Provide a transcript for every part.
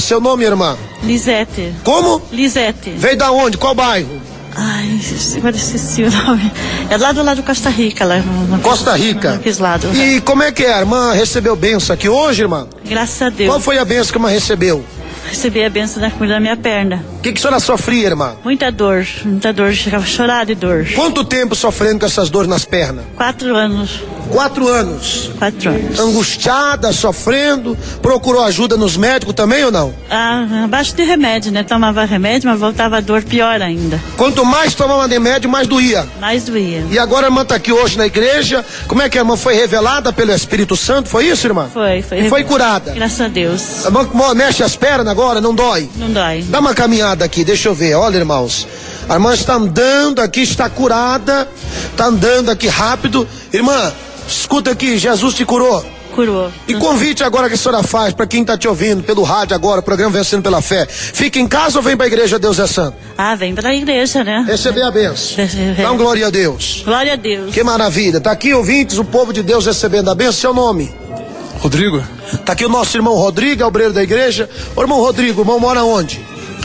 Seu nome, irmã? Lisete. Como? Lisete. Veio da onde? Qual bairro? Ai, agora esqueci o nome. É lá do lado do Costa Rica, lá no Costa Rica. Naqueles lados. E como é que é? A irmã recebeu bênção aqui hoje, irmã? Graças a Deus. Qual foi a bênção que a irmã recebeu? Recebi a bênção da comida da minha perna. O que a senhora sofria, irmã? Muita dor, chegava a chorar de dor. Quanto tempo sofrendo com essas dores nas pernas? 4 anos. 4 anos. 4 anos. Angustiada, sofrendo, procurou ajuda nos médicos também ou não? Abaixo de remédio, né? Tomava remédio, mas voltava a dor pior ainda. Quanto mais tomava remédio, mais doía. Mais doía. E agora a irmã está aqui hoje na igreja. Como é que a irmã foi revelada pelo Espírito Santo? Foi isso, irmã? Foi. E foi curada. Graças a Deus. A irmã mexe as pernas agora, não dói? Não dói. Dá uma caminhada aqui, deixa eu ver. Olha, irmãos. A irmã está andando aqui, está curada. Está andando aqui rápido. Irmã, escuta aqui, Jesus te curou. Curou. E convite agora que a senhora faz para quem está te ouvindo pelo rádio agora, o programa Vencendo pela Fé. Fica em casa ou vem para a igreja Deus é Santo? Vem para a igreja, né? Receber a bênção. Dá glória a Deus. Glória a Deus. Que maravilha. Tá aqui, ouvintes, o povo de Deus recebendo a bênção. Seu nome? Rodrigo. Tá aqui o nosso irmão Rodrigo, é obreiro da igreja. Ô irmão Rodrigo, o irmão mora onde?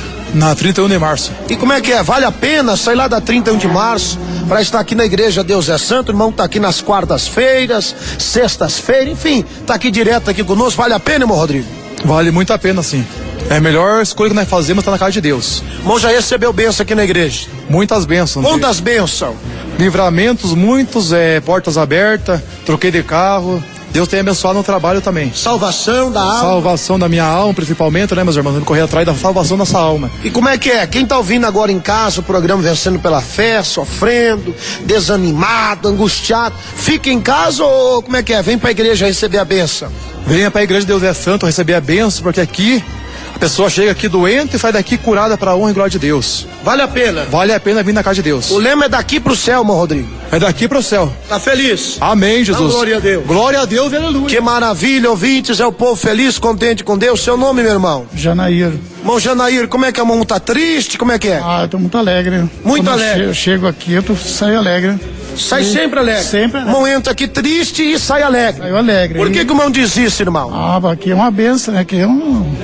Na 31 de março. E como é que é? Vale a pena sair lá da 31 de março para estar aqui na igreja Deus é Santo? O irmão tá aqui nas quartas-feiras, sextas-feiras, enfim, tá aqui direto aqui conosco. Vale a pena, irmão Rodrigo? Vale muito a pena, sim. É a melhor escolha que nós fazemos, tá na casa de Deus. O irmão já recebeu bênção aqui na igreja? Muitas bênçãos. Quantas bênçãos? Livramentos, muitos, portas abertas, troquei de carro. Deus tem abençoado no trabalho também. Salvação da alma. Salvação da minha alma, principalmente, né, meus irmãos? Vamos correr atrás da salvação da nossa alma. E como é que é? Quem tá ouvindo agora em casa o programa Vencendo pela Fé, sofrendo, desanimado, angustiado, fica em casa ou como é que é? Vem pra igreja receber a bênção. Venha pra igreja Deus é Santo receber a bênção, porque aqui a pessoa chega aqui doente e sai daqui curada para a honra e glória de Deus. Vale a pena? Vale a pena vir na casa de Deus. O lema é daqui pro céu, irmão Rodrigo. É daqui pro céu. Tá feliz? Amém, Jesus. Glória a Deus. Glória a Deus, aleluia. Que maravilha, ouvintes, é o povo feliz, contente com Deus. Seu nome, meu irmão? Janair. Irmão Janair, como é que a mão tá triste? Como é que é? Eu tô muito alegre. Muito Quando alegre. Eu chego aqui, saio alegre. Sai sempre alegre. Sempre alegre. O irmão entra aqui triste e sai alegre. Saiu alegre. Por que o irmão diz isso, irmão? Aqui é uma benção, né? Aqui é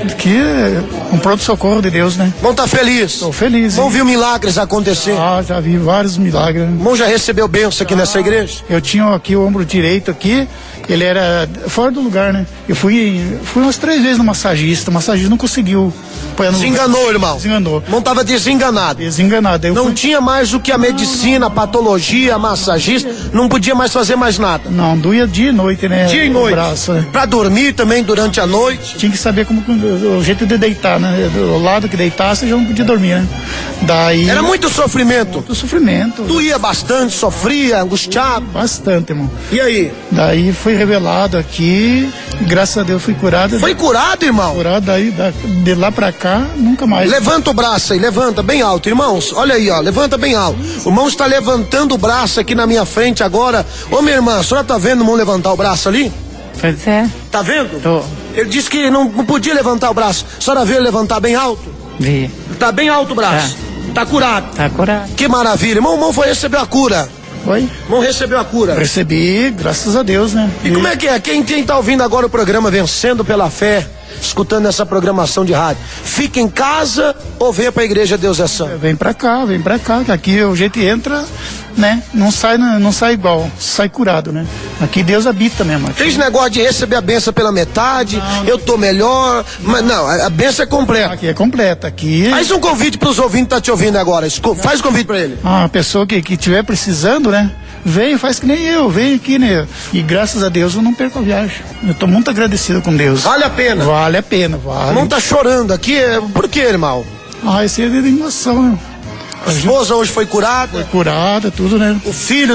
um pronto-socorro de Deus, né? O irmão tá feliz? Tô feliz. Irmão viu milagres acontecer? Já vi vários milagres. O irmão já recebeu bênção aqui nessa igreja? Eu tinha aqui o ombro direito aqui, ele era fora do lugar, né? Eu fui umas 3 vezes no massagista, o massagista não conseguiu. Desenganou, irmão. Desenganou. O irmão tava desenganado. Desenganado. Não tinha mais o que a medicina, a patologia, a massagista, não podia mais fazer mais nada. Não, doía dia e noite, né? Dia e noite. O braço, né? Pra dormir também durante a noite. Tinha que saber o jeito de deitar, né? Do lado que deitasse, já não podia dormir, né? Daí... Era muito sofrimento. Muito sofrimento. Doía bastante, sofria, angustiado. Bastante, irmão. E aí? Daí foi revelado aqui, graças a Deus fui curado. Foi curado, irmão? Curado, daí de lá pra cá, nunca mais. Levanta o braço aí, levanta bem alto, irmãos. Olha aí, ó, levanta bem alto. O irmão está levantando o braço aqui na minha frente agora. Ô, minha irmã, a senhora tá vendo o irmão levantar o braço ali? Pois é. Tá vendo? Tô. Ele disse que não podia levantar o braço. A senhora viu ele levantar bem alto? Vi. Tá bem alto o braço. Tá curado. Tá curado. Que maravilha. Irmão foi receber a cura. Oi? Irmão recebeu a cura. Recebi, graças a Deus, né? E como é que é? Quem tá ouvindo agora o programa Vencendo pela Fé, escutando essa programação de rádio, fica em casa ou vem pra igreja Deus é Santo? Vem pra cá, que aqui o jeito entra, né? Não sai igual, sai curado, né? Aqui Deus habita mesmo. Aqui. Tem esse negócio de receber a benção pela metade, não. Eu tô melhor, mas não, a benção é completa. Aqui é completa, aqui... Faz um convite pros ouvintes que tá te ouvindo agora, faz um convite pra ele. A pessoa que estiver precisando, né? Vem, faz que nem eu, vem aqui, né? E graças a Deus eu não perco a viagem. Eu tô muito agradecido com Deus. Vale a pena? Vale a pena, vale. O irmão tá chorando aqui, por quê, irmão? Isso é de emoção, né? A esposa hoje foi curada? Foi curada, tudo, né? O filho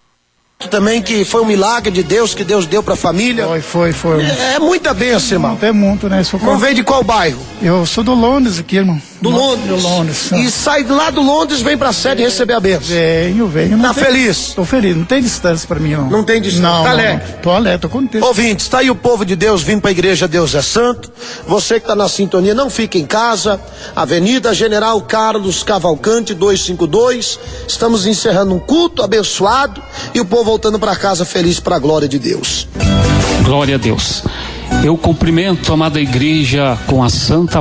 também, que foi um milagre de Deus, que Deus deu pra família. Foi. É muita bênção, irmão. É muito, né? Não vem de qual bairro? Eu sou do Londres aqui, irmão. Do Londres? Do Londres. E sai lá do Londres, vem pra sede receber a bênção. Venho. Tá feliz? Tô feliz, não tem distância pra mim, não. Não tem distância? Não, tá não, alegre? Tô alegre, tô contente. Ouvintes, tá aí o povo de Deus vindo pra igreja Deus é Santo. Você que tá na sintonia, não fique em casa. Avenida General Carlos Cavalcante, 252. Estamos encerrando um culto abençoado e o povo voltando pra casa feliz pra glória de Deus. Glória a Deus. Eu cumprimento, amada igreja, com a santa